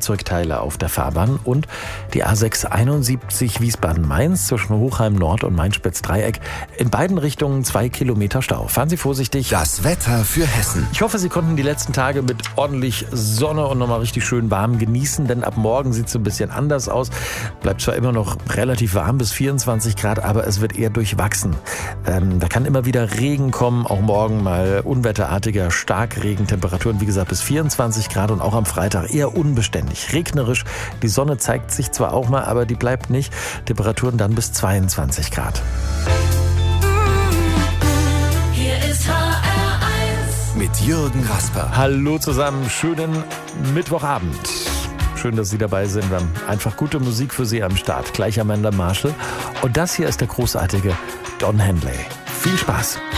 Fahrzeugteile auf der Fahrbahn und die A671 Wiesbaden-Mainz zwischen Hochheim Nord und Main-Spitz-Dreieck. In beiden Richtungen 2 Kilometer Stau. Fahren Sie vorsichtig. Das Wetter für Hessen. Ich hoffe, Sie konnten die letzten Tage mit ordentlich Sonne und nochmal richtig schön warm genießen, denn ab morgen sieht es ein bisschen anders aus. Bleibt zwar immer noch relativ warm bis 24 Grad, aber es wird eher durchwachsen. Da kann immer wieder Regen kommen, auch morgen mal unwetterartiger Starkregen, Temperaturen wie gesagt bis 24 Grad und auch am Freitag eher unbeständig, regnerisch. Die Sonne zeigt sich zwar auch mal, aber die bleibt nicht. Temperaturen dann bis 22 Grad. Hier ist HR1 mit Jürgen Rasper. Hallo zusammen, schönen Mittwochabend. Schön, dass Sie dabei sind. Wir haben einfach gute Musik für Sie am Start. Gleich Amanda Marshall. Und das hier ist der großartige Don Henley. Viel Spaß.